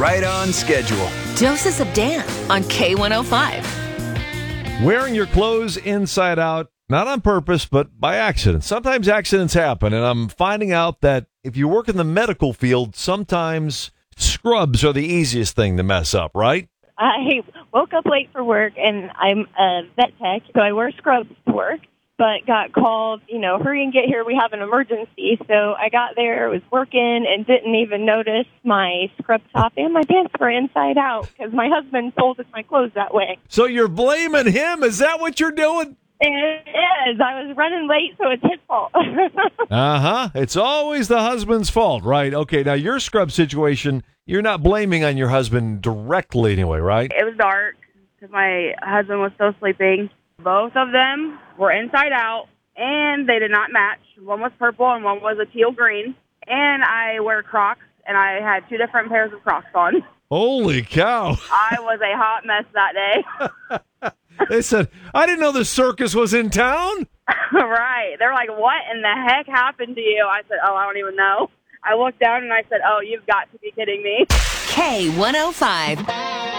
right on schedule. Doses of Dan on K105. Wearing your clothes inside out, not on purpose, but by accident. Sometimes accidents happen, and I'm finding out that if you work in the medical field, sometimes scrubs are the easiest thing to mess up, right? I woke up late for work, and I'm a vet tech, so I wear scrubs to work, but got called, hurry and get here, we have an emergency. So I got there, was working, and didn't even notice my scrub top and my pants were inside out because my husband folded my clothes that way. So you're blaming him? Is that what you're doing? It is. I was running late, so it's his fault. It's always the husband's fault, right? Okay, now your scrub situation, you're not blaming on your husband directly anyway, right? It was dark because my husband was still sleeping. Both of them were inside out, and they did not match. One was purple and one was a teal green. And I wear Crocs, and I had two different pairs of Crocs on. Holy cow. I was a hot mess that day. They said, I didn't know the circus was in town. Right. They're like, what in the heck happened to you? I said, I don't even know. I looked down and I said, you've got to be kidding me. K105.